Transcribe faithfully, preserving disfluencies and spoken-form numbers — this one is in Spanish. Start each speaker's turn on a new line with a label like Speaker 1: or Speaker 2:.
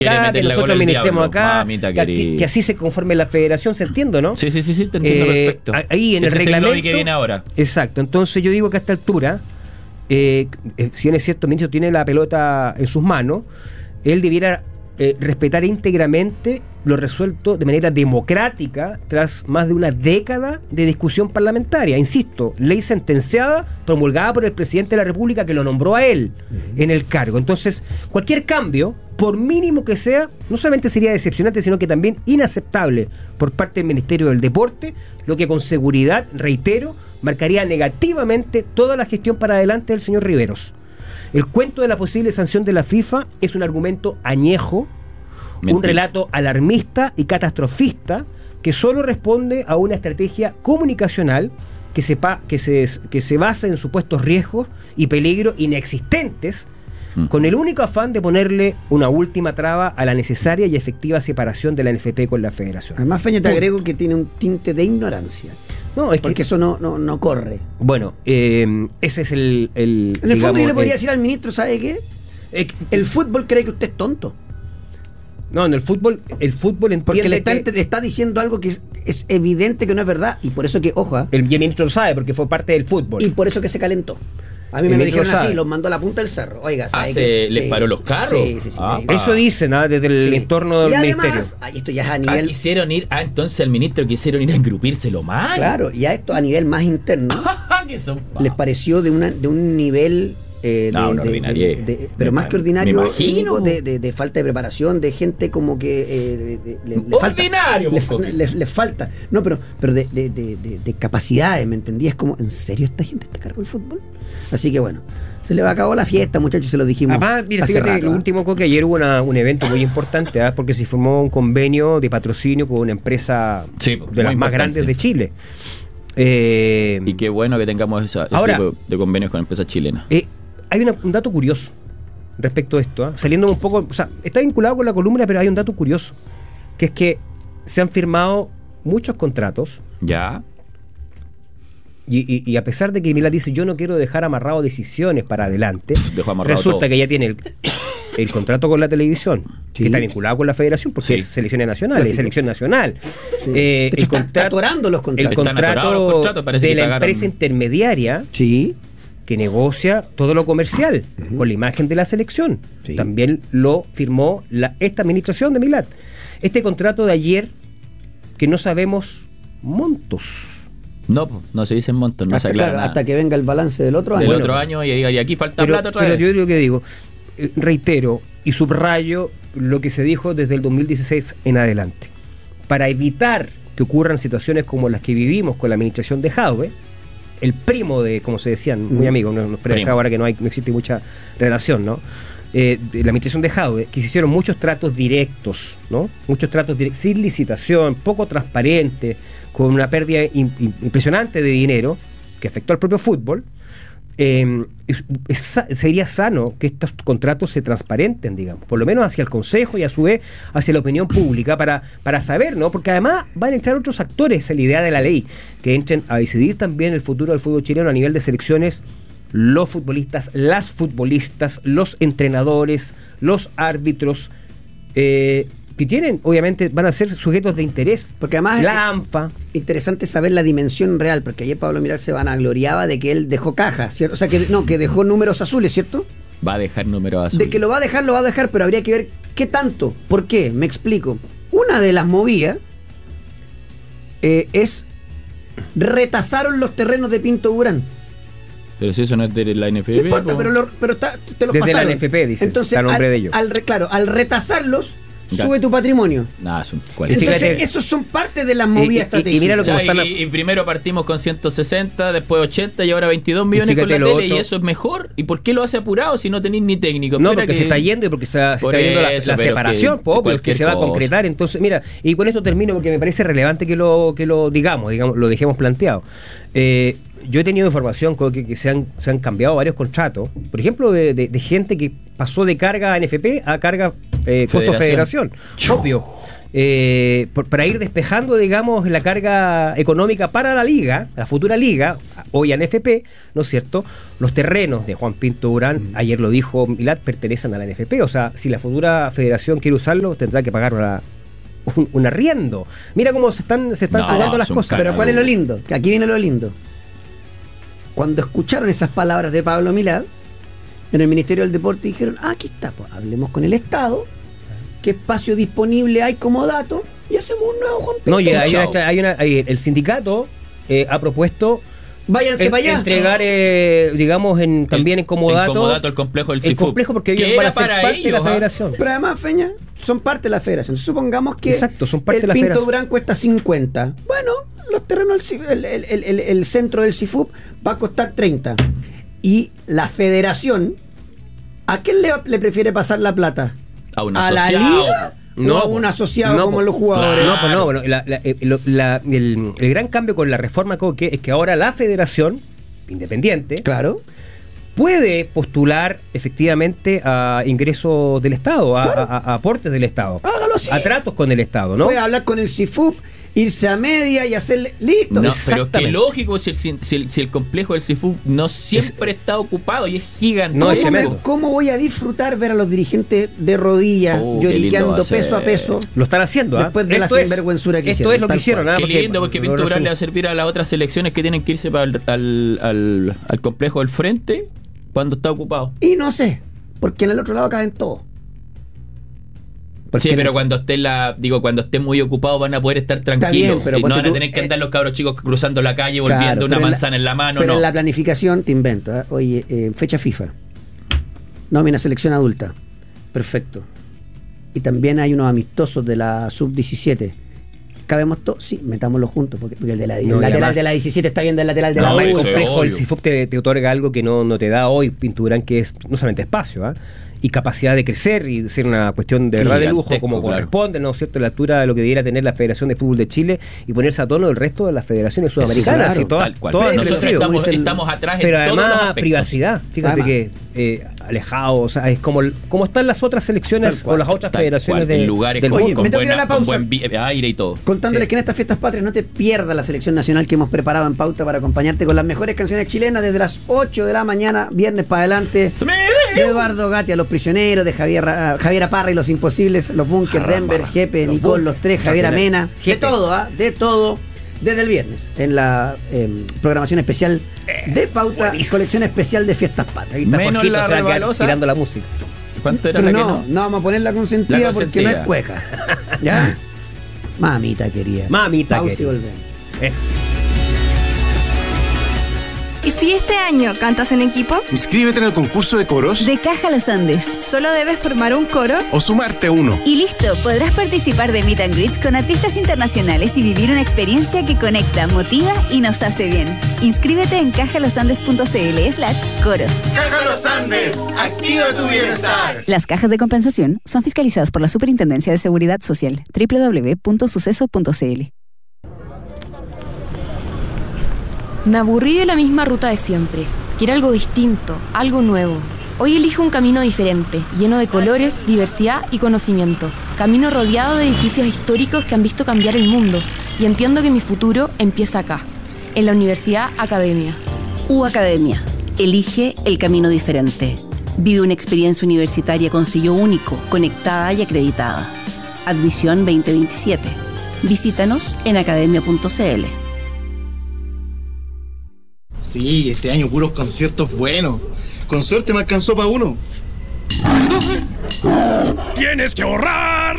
Speaker 1: acá, que nosotros administremos acá, que, que así se conforme la federación, ¿se entiende, no?
Speaker 2: Sí, sí, sí, sí, te entiendo eh, perfecto.
Speaker 1: Ahí en
Speaker 2: Ese
Speaker 1: el reglamento. Es el
Speaker 2: que viene ahora.
Speaker 1: Exacto, entonces yo digo que a esta altura, eh, si bien es cierto, el ministro tiene la pelota en sus manos, él debiera eh, respetar íntegramente lo resuelto de manera democrática tras más de una década de discusión parlamentaria. Insisto, ley sentenciada, promulgada por el presidente de la República que lo nombró a él uh-huh. en el cargo. Entonces, cualquier cambio, por mínimo que sea, no solamente sería decepcionante, sino que también inaceptable por parte del Ministerio del Deporte, lo que con seguridad, reitero, marcaría negativamente toda la gestión para adelante del señor Riveros. El cuento de la posible sanción de la FIFA es un argumento añejo, Mentira. un relato alarmista y catastrofista que solo responde a una estrategia comunicacional que, sepa, que, se, que se basa en supuestos riesgos y peligros inexistentes, mm. con el único afán de ponerle una última traba a la necesaria y efectiva separación de la N F P con la Federación.
Speaker 3: Además, Feña, te agrego que tiene un tinte de ignorancia. No, es porque que, eso no, no, no corre.
Speaker 1: Bueno, eh, ese es el... el
Speaker 3: en el digamos, fondo yo le podría
Speaker 1: el,
Speaker 3: decir al ministro, ¿sabe qué? Eh, el fútbol cree que usted es tonto.
Speaker 1: No, en el fútbol, el fútbol entiende
Speaker 3: porque le está,
Speaker 1: que,
Speaker 3: le está diciendo algo que es, es evidente que no es verdad, y por eso que, ojo, ¿eh?
Speaker 1: el ministro lo sabe, porque fue parte del fútbol.
Speaker 3: Y por eso que se calentó. A mí me lo dijeron así, los mandó a la punta del cerro. Oiga,
Speaker 2: ¿sabe ah, que, ¿les sí, paró los carros?
Speaker 3: Sí, sí, sí.
Speaker 1: Ah, eso dicen, ¿ah? Desde el sí. entorno del y además, ministerio.
Speaker 3: Ah, esto ya es a nivel...
Speaker 2: Ah, quisieron ir, ah, entonces el ministro quisieron ir a engrupírselo más.
Speaker 3: Claro, y a esto a nivel más interno, les pareció de, una, de un nivel... Eh,
Speaker 2: no,
Speaker 3: de, de, de, de, pero me, más que ordinario, de, de, de falta de preparación, de gente como que eh, de, le, le
Speaker 2: ordinario,
Speaker 3: falta, le, le, le falta, no, pero, pero de, de, de, de, de capacidades, ¿me entendías? Como, ¿en serio esta gente está a cargo del fútbol? Así que bueno, se le va a acabar la fiesta, muchachos, se lo dijimos.
Speaker 1: Además, mira,
Speaker 3: hace
Speaker 1: fíjate,
Speaker 3: rato,
Speaker 1: lo
Speaker 3: ¿eh?
Speaker 1: último que ayer hubo una, un evento muy importante, ¿eh? porque se formó un convenio de patrocinio con una empresa
Speaker 2: sí,
Speaker 1: de las
Speaker 2: importante.
Speaker 1: más grandes de Chile. Eh,
Speaker 2: y qué bueno que tengamos esa, ese
Speaker 1: ahora,
Speaker 2: tipo de convenios con empresas chilenas.
Speaker 1: Eh, Hay una, un dato curioso respecto a esto, ¿eh? saliendo un poco, o sea, está vinculado con la columna, pero hay un dato curioso, que es que se han firmado muchos contratos.
Speaker 2: Ya.
Speaker 1: Y, y, y a pesar de que Milad dice, yo no quiero dejar amarrado decisiones para adelante, resulta
Speaker 2: todo.
Speaker 1: que ya tiene el, el contrato con la televisión, sí. que está vinculado con la federación, porque sí. es selecciones nacionales, es selección nacional.
Speaker 3: Sí.
Speaker 1: Eh,
Speaker 3: el
Speaker 1: está,
Speaker 3: contrato, atorando los contratos.
Speaker 1: El contrato
Speaker 2: los contratos,
Speaker 1: de la empresa intermediaria.
Speaker 3: Sí.
Speaker 1: que negocia todo lo comercial uh-huh. con la imagen de la selección. Sí. También lo firmó la, esta administración de Milad. Este contrato de ayer, que no sabemos montos.
Speaker 2: No, no se dicen montos, no
Speaker 3: hasta,
Speaker 2: se aclara
Speaker 3: claro,
Speaker 2: nada.
Speaker 3: Hasta que venga el balance del otro año.
Speaker 2: Del
Speaker 3: bueno,
Speaker 2: otro año y, y aquí falta
Speaker 1: pero,
Speaker 2: plata otra
Speaker 1: pero
Speaker 2: vez.
Speaker 1: yo lo que digo, eh, reitero y subrayo lo que se dijo desde el dos mil dieciséis en adelante. Para evitar que ocurran situaciones como las que vivimos con la administración de Jadwe, el primo de, como se decían, muy amigos, no, no, pero ahora que no hay, no existe mucha relación, ¿no? Eh, de la administración de Jadwe, que se hicieron muchos tratos directos, ¿no? Muchos tratos directos, sin licitación, poco transparente, con una pérdida in, in, impresionante de dinero, que afectó al propio fútbol. Eh, es, es, sería sano que estos contratos se transparenten, digamos, por lo menos hacia el Consejo y a su vez hacia la opinión pública para, para saber, ¿no? Porque además van a entrar otros actores, es la idea de la ley, que entren a decidir también el futuro del fútbol chileno a nivel de selecciones, los futbolistas, las futbolistas, los entrenadores, los árbitros, eh, que tienen, obviamente, van a ser sujetos de interés.
Speaker 3: Porque además
Speaker 1: la ANFA.
Speaker 3: Interesante saber la dimensión real, porque ayer Pablo Milad se vanagloriaba de que él dejó caja, ¿cierto? O sea, que no, que dejó números azules, ¿cierto?
Speaker 2: Va a dejar números azules.
Speaker 3: De que lo va a dejar, lo va a dejar, pero habría que ver qué tanto. ¿Por qué? Me explico. Una de las movidas eh, es retasaron los terrenos de Pinto Durán.
Speaker 2: Pero si eso no es de la N F P.
Speaker 3: No importa, pero, lo, pero está, te los
Speaker 1: desde
Speaker 3: pasaron.
Speaker 1: la N F P, dice.
Speaker 3: Entonces,
Speaker 1: a nombre
Speaker 3: al,
Speaker 1: de ellos.
Speaker 3: Al, claro, al retasarlos, sube tu patrimonio.
Speaker 2: Nah, son
Speaker 3: Entonces, fíjate, esos son parte de las movidas estratégicas.
Speaker 1: Y, y mira lo que
Speaker 2: o sea,
Speaker 1: están a...
Speaker 2: y, y primero partimos con ciento sesenta, después ochenta y ahora veintidós millones con la tele, otro... y eso es mejor. ¿Y por qué lo hace apurado si no tenéis ni técnico?
Speaker 1: No,
Speaker 2: Espera
Speaker 1: porque
Speaker 2: que...
Speaker 1: se está yendo y porque está, se está viendo la, la separación,
Speaker 2: que,
Speaker 1: po, porque se va a concretar. Entonces, mira, y con esto termino porque me parece relevante que lo, que lo digamos, digamos, lo dejemos planteado. Eh, yo he tenido información con que, que se, han, se han cambiado varios contratos, por ejemplo, de, de, de gente que pasó de carga a N F P a carga eh, costo federación, obvio. eh, por, para ir despejando, digamos, la carga económica para la liga, la futura liga, hoy a N F P, ¿no es cierto? Los terrenos de Juan Pinto Durán, mm. ayer lo dijo Milad, pertenecen a la N F P, o sea, si la futura federación quiere usarlo, tendrá que pagar una, un, un arriendo. Mira cómo se están, se están no, jugando las cosas.
Speaker 3: Pero ¿cuál es lo lindo? Que aquí viene lo lindo. Cuando escucharon esas palabras de Pablo Milad, en el Ministerio del Deporte dijeron, ah, aquí está, pues hablemos con el Estado, qué espacio disponible hay como dato, y hacemos un nuevo Juan Pinto.
Speaker 1: No, y hay una, hay una, hay, el sindicato eh, ha propuesto
Speaker 3: váyanse
Speaker 1: en,
Speaker 3: para allá.
Speaker 1: entregar, eh, digamos, en, también en comodato,
Speaker 2: en comodato el complejo del C I F U P.
Speaker 1: El complejo porque ellos van a ser parte ellos, de la federación.
Speaker 3: Pero además, Feña, son parte de la federación. Supongamos que
Speaker 1: Exacto, son parte
Speaker 3: el
Speaker 1: de la
Speaker 3: Pinto
Speaker 1: federación.
Speaker 3: Durán cuesta cincuenta. Bueno, los terrenos, el, el, el, el, el centro del C I F U P va a costar treinta. Y la federación, ¿a quién le, le prefiere pasar la plata?
Speaker 2: A un
Speaker 3: ¿A
Speaker 2: asociado.
Speaker 3: la liga?
Speaker 1: No,
Speaker 3: o a un asociado
Speaker 1: no,
Speaker 3: como los jugadores.
Speaker 1: No, pues no, bueno, la, la, la, el, el gran cambio con la reforma Coque es que ahora la federación independiente,
Speaker 3: claro,
Speaker 1: puede postular efectivamente a ingresos del Estado, a, claro. a, a aportes del Estado,
Speaker 3: hágalo así,
Speaker 1: a tratos con el Estado, ¿no?
Speaker 3: Puede hablar con el C I F U P, irse a media y hacerle listo.
Speaker 2: No, pero es que lógico si el, si, el, si el complejo del C I F U P no siempre es, está ocupado y es gigante.
Speaker 1: No,
Speaker 3: ¿Cómo, me, ¿Cómo voy a disfrutar ver a los dirigentes de rodillas oh, lloriqueando peso a peso?
Speaker 1: Lo están haciendo, ¿eh?
Speaker 3: Después de
Speaker 1: esto
Speaker 3: la sinvergüenzura que
Speaker 1: esto
Speaker 3: hicieron.
Speaker 1: Esto es lo que hicieron, ¿eh?
Speaker 2: Qué lindo, porque Pinto Durán le va a servir a las otras selecciones que tienen que irse para el, al, al, al complejo del frente cuando está ocupado.
Speaker 3: Y no sé, porque en el otro lado caen todos.
Speaker 2: Sí, pero es... cuando esté la, digo, cuando esté muy ocupado van a poder estar tranquilos. Bien, pero y no van a tener que andar eh, los cabros chicos cruzando la calle, volviendo claro, una manzana en la, en la mano.
Speaker 3: Pero
Speaker 2: no.
Speaker 3: en la planificación te invento, ¿eh? Oye, eh, fecha FIFA. Nómina selección adulta. Perfecto. Y también hay unos amistosos de la sub diecisiete. ¿Cabemos todos? Sí, metámoslo juntos, porque, porque el, de la, no, el lateral de la diecisiete está bien del lateral de no, la
Speaker 1: U. El complejo, el C I F U P te, te otorga algo que no, no te da hoy Pinto Durán, que es no solamente espacio, ¿eh? y capacidad de crecer y de ser una cuestión de verdad de lujo como claro. corresponde, ¿no es cierto?, a la altura de lo que debiera tener la Federación de Fútbol de Chile y ponerse a tono del resto de las federaciones sudamericanas.
Speaker 2: Claro,
Speaker 1: y todas,
Speaker 2: tal cual.
Speaker 1: todas
Speaker 2: Pero nosotros estamos, el, estamos atrás en
Speaker 1: pero
Speaker 2: todos
Speaker 1: además
Speaker 2: los aspectos.
Speaker 1: Privacidad, fíjate además. que eh, alejado, o sea, es como, como están las otras selecciones o las otras tal federaciones
Speaker 2: cual,
Speaker 1: de,
Speaker 2: en lugares
Speaker 1: del
Speaker 2: con,
Speaker 3: Oye,
Speaker 2: con,
Speaker 3: me
Speaker 2: buena,
Speaker 3: la pausa.
Speaker 2: con buen aire y todo.
Speaker 3: Contándoles
Speaker 1: sí.
Speaker 3: que en estas fiestas patrias no te pierdas la selección nacional que hemos preparado en pauta para acompañarte con las mejores canciones chilenas desde las ocho de la mañana, viernes para adelante. De Eduardo Gatti a Los Prisioneros, de Javier, uh, Javier Parra y Los Imposibles, Los Bunkers, Denver, Jepe, Nicole, Los Tres, Javier Amena, de todo, ¿ah? de todo, desde el viernes, en la eh, programación especial de Pauta, Buenísimo. Colección especial de Fiestas Patrias.
Speaker 2: Menos
Speaker 1: Jorgito,
Speaker 2: la rebalosa.
Speaker 1: Tirando la música.
Speaker 2: ¿Cuánto era
Speaker 3: Pero
Speaker 2: la
Speaker 3: no,
Speaker 2: que no?
Speaker 3: no vamos a poner la consentida,
Speaker 2: la consentida.
Speaker 3: porque no es cueca. ¿Ya? Mamita querida.
Speaker 1: Mamita
Speaker 3: Pausa
Speaker 1: querida.
Speaker 3: y volvemos.
Speaker 1: Eso.
Speaker 4: ¿Y si este año cantas en equipo?
Speaker 5: Inscríbete en el concurso de coros
Speaker 4: de Caja Los Andes. Solo debes formar un coro
Speaker 5: o sumarte a uno.
Speaker 4: Y listo, podrás participar de Meet and Greets con artistas internacionales y vivir una experiencia que conecta, motiva y nos hace bien. Inscríbete en cajalosandes.cl slash coros.
Speaker 5: Caja Los Andes, activa tu bienestar.
Speaker 4: Las cajas de compensación son fiscalizadas por la Superintendencia de Seguridad Social. doble u doble u doble u punto suceso punto c l.
Speaker 6: Me aburrí de la misma ruta de siempre. Quiero algo distinto, algo nuevo. Hoy elijo un camino diferente, lleno de colores, diversidad y conocimiento. Camino rodeado de edificios históricos que han visto cambiar el mundo. Y entiendo que mi futuro empieza acá, en la Universidad Academia.
Speaker 7: U Academia. Elige el camino diferente. Vive una experiencia universitaria con sello único, conectada y acreditada. Admisión veinte veintisiete. Visítanos en academia punto c l.
Speaker 5: Sí, este año puros conciertos buenos. Con suerte me alcanzó para uno.
Speaker 8: Tienes que ahorrar